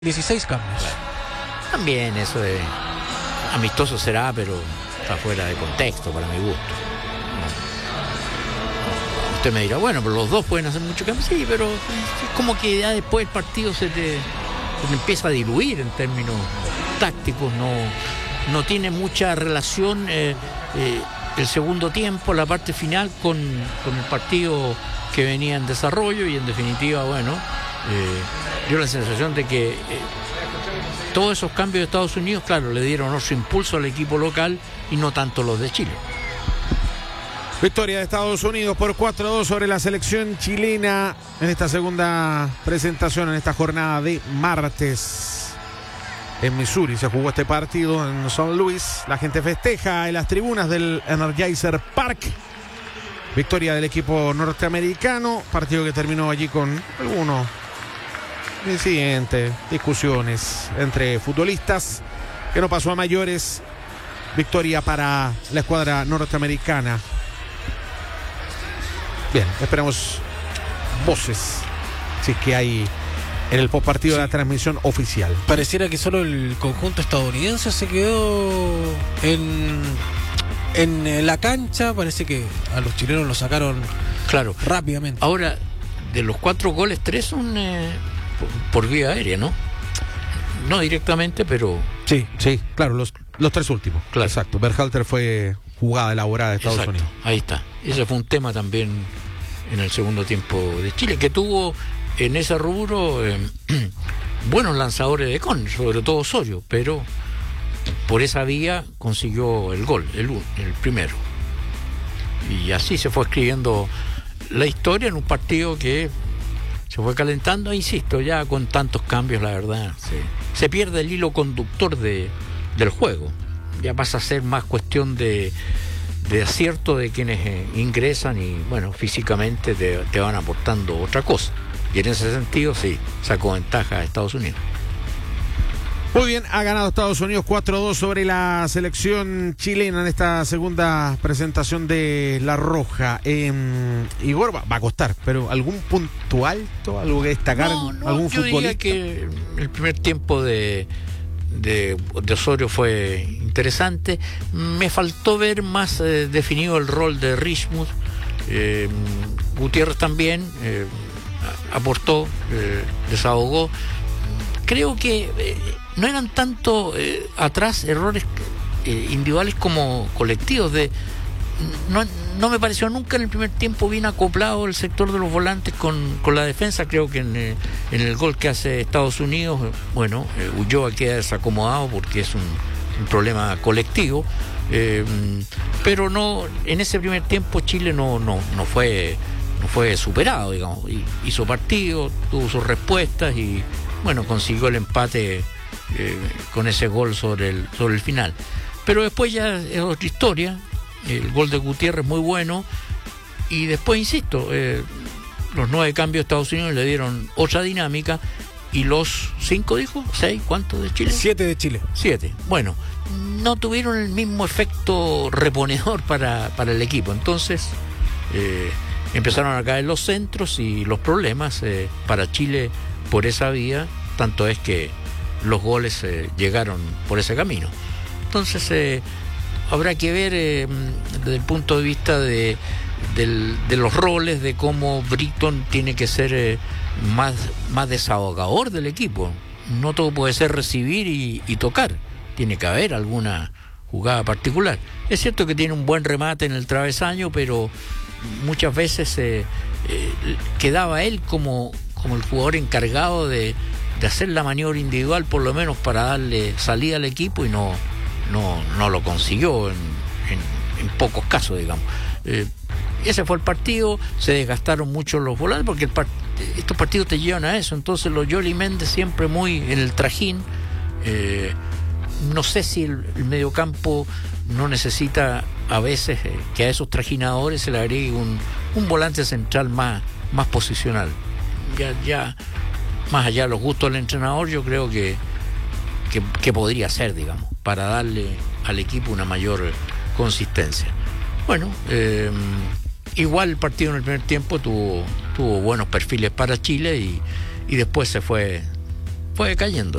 16 cambios. También eso de amistoso será, pero está fuera de contexto para mi gusto. Usted me dirá, bueno, pero los dos pueden hacer mucho cambio. Sí, pero es como que ya después el partido se te empieza a diluir en términos tácticos. No tiene mucha relación el segundo tiempo, la parte final, con el partido que venía en desarrollo. Y en definitiva, bueno, dio la sensación de que todos esos cambios de Estados Unidos, claro, le dieron otro impulso al equipo local y no tanto los de Chile. Victoria de Estados Unidos por 4-2 sobre la selección chilena en esta segunda presentación, en esta jornada de martes. En Missouri se jugó este partido, en St. Louis. La gente festeja en las tribunas del Energizer Park. Victoria del equipo norteamericano. Partido que terminó allí con algunos incidentes, discusiones entre futbolistas, que no pasó a mayores. Victoria para la escuadra norteamericana. Bien, esperamos voces, si es que hay en el postpartido de la transmisión oficial. Pareciera que solo el conjunto estadounidense se quedó en la cancha. Parece que a los chilenos lo sacaron, claro, rápidamente. Ahora, de los 4 goles, 3 son por vía aérea, ¿no? No directamente, pero... Sí, claro, los 3 últimos. Claro. Exacto. Berhalter fue jugada elaborada de Estados Exacto. Unidos. Ahí está. Ese fue un tema también en el segundo tiempo de Chile, que tuvo en ese rubro buenos lanzadores de con, sobre todo Osorio, pero por esa vía consiguió el gol, el primero. Y así se fue escribiendo la historia en un partido que se fue calentando, insisto, ya con tantos cambios, la verdad, se pierde el hilo conductor del juego. Ya pasa a ser más cuestión de acierto de quienes ingresan y, bueno, físicamente te van aportando otra cosa. Y en ese sentido, sí, sacó ventaja a Estados Unidos. Muy bien, ha ganado Estados Unidos 4-2 sobre la selección chilena en esta segunda presentación de La Roja. Igor, va a costar, pero ¿algún punto alto? ¿Algo que destacar? ¿Algún yo futbolista? diría que el primer tiempo de Osorio fue interesante. Me faltó ver más definido el rol de Richmond. Gutiérrez también aportó, desahogó. Creo que no eran tanto atrás errores individuales como colectivos. No me pareció nunca en el primer tiempo bien acoplado el sector de los volantes con la defensa. Creo que en el gol que hace Estados Unidos, bueno, Ulloa queda desacomodado porque es un problema colectivo, pero no, en ese primer tiempo Chile no fue superado, digamos. Hizo partido, tuvo sus respuestas y, bueno, consiguió el empate con ese gol sobre el final. Pero después ya es otra historia. El gol de Gutiérrez muy bueno. Y después, insisto, los 9 cambios de Estados Unidos le dieron otra dinámica. Y los 5, dijo, 6, ¿cuántos de Chile? 7 de Chile. 7. Bueno, no tuvieron el mismo efecto reponedor para el equipo. Entonces empezaron a caer los centros y los problemas para Chile por esa vía. Tanto es que los goles llegaron por ese camino. Entonces habrá que ver desde el punto de vista de los roles, de cómo Britton tiene que ser más desahogador del equipo. No todo puede ser recibir y tocar. Tiene que haber alguna jugada particular. Es cierto que tiene un buen remate en el travesaño, pero muchas veces quedaba él como el jugador encargado de hacer la maniobra individual, por lo menos para darle salida al equipo, y no lo consiguió en pocos casos, digamos. Ese fue el partido. Se desgastaron mucho los volantes porque estos partidos te llevan a eso. Entonces los Yoli Méndez siempre muy en el trajín. No sé si el mediocampo no necesita a veces que a esos trajinadores se le agregue un volante central más posicional. Ya más allá de los gustos del entrenador, yo creo que podría ser, digamos, para darle al equipo una mayor consistencia. Bueno, igual el partido en el primer tiempo tuvo buenos perfiles para Chile y después fue fue cayendo.